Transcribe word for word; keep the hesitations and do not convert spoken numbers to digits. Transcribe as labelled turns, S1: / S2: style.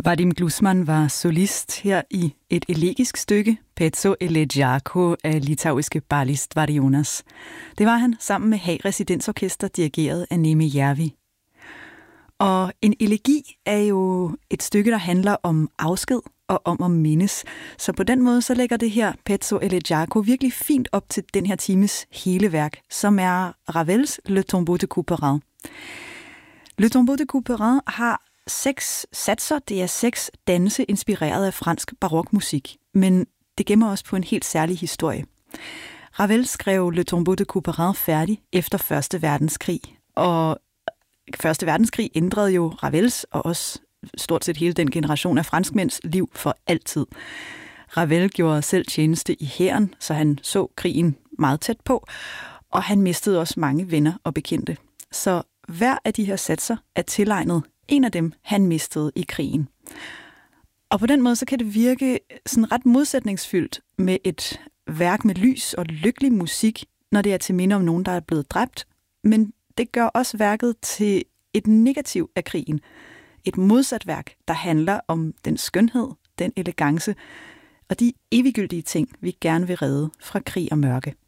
S1: Vadim Glusman var solist her i et elegisk stykke, Pezzo Elegiaco af litauiske Balys Dvarionas. Det var han sammen med Haag Residensorkester, dirigeret af Neeme Järvi. Og en elegi er jo et stykke, der handler om afsked og om at mindes. Så på den måde så lægger det her Pezzo Elegiaco virkelig fint op til den her times hele værk, som er Ravels Le Tombeau de Couperin. Le Tombeau de Couperin har seks satser, det er seks danse inspireret af fransk barokmusik, men det gemmer også på en helt særlig historie. Ravel skrev Le Tombeau de Couperin færdig efter første verdenskrig, og første verdenskrig ændrede jo Ravels og også stort set hele den generation af franskmænds liv for altid. Ravel gjorde selv tjeneste i hæren, så han så krigen meget tæt på, og han mistede også mange venner og bekendte. Så hver af de her satser er tilegnet en af dem, han mistede i krigen. Og på den måde, så kan det virke sådan ret modsætningsfyldt med et værk med lys og lykkelig musik, når det er til minde om nogen, der er blevet dræbt. Men det gør også værket til et negativ af krigen. Et modsat værk, der handler om den skønhed, den elegance og de eviggyldige ting, vi gerne vil redde fra krig og mørke.